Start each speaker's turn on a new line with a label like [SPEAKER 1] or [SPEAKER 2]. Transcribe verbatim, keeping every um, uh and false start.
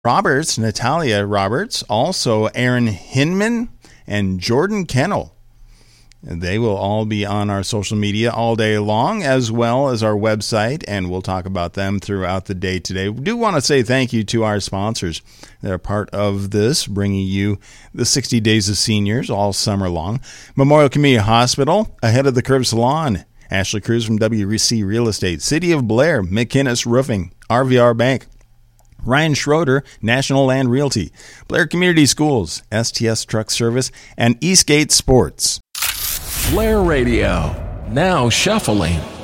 [SPEAKER 1] Roberts, Natalia Roberts, also Aaron Hinman and Jordan Kennel. They will all be on our social media all day long, as well as our website, and we'll talk about them throughout the day today. We do want to say thank you to our sponsors. They're part of this, bringing you the sixty Days of Seniors all summer long. Memorial Community Hospital, Ahead of the Curve Salon, Ashley Cruz from W C Real Estate, City of Blair, McInnes Roofing, R V R Bank, Ryan Schroeder, National Land Realty, Blair Community Schools, S T S Truck Service, and Eastgate Sports.
[SPEAKER 2] Blair Radio, now shuffling.